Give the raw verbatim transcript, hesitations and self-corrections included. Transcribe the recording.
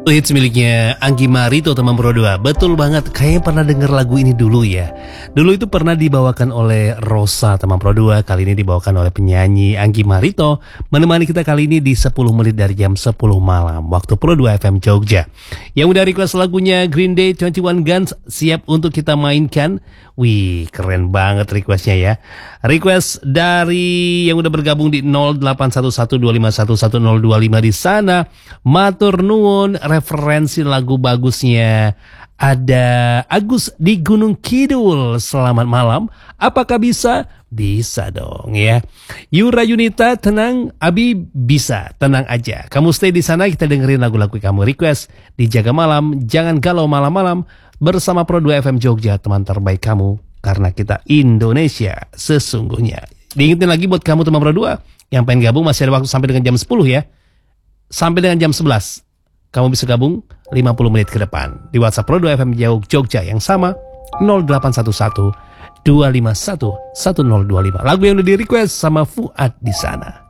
Hits miliknya Anggi Marito teman Pro dua. Betul banget, kayaknya pernah denger lagu ini dulu ya. Dulu itu pernah dibawakan oleh Rosa teman Pro dua. Kali ini dibawakan oleh penyanyi Anggi Marito. Menemani kita kali ini di sepuluh menit dari jam sepuluh malam waktu Pro dua F M Jogja. Yang udah request lagunya Green Day dua puluh satu Guns siap untuk kita mainkan. Wih, keren banget requestnya ya. Request dari yang udah bergabung di nol delapan satu satu dua lima satu satu nol dua lima di sana. Matur nuwun, referensi lagu bagusnya. Ada Agus di Gunung Kidul. Selamat malam. Apakah bisa? Bisa dong ya. Yura Yunita, tenang, Abi bisa, tenang aja. Kamu stay di sana, kita dengerin lagu-lagu kamu request di Jaga Malam. Jangan galau malam-malam bersama Pro dua F M Jogja, teman terbaik kamu. Karena kita Indonesia sesungguhnya. Diingetin lagi buat kamu teman Pro dua yang pengen gabung, masih ada waktu sampai dengan jam sepuluh ya. Sampai dengan jam sebelas kamu bisa gabung lima puluh menit ke depan di WhatsApp Pro dua F M Jogja yang sama nol delapan satu satu dua lima satu satu nol dua lima. Lagu yang udah di request sama Fuad di sana.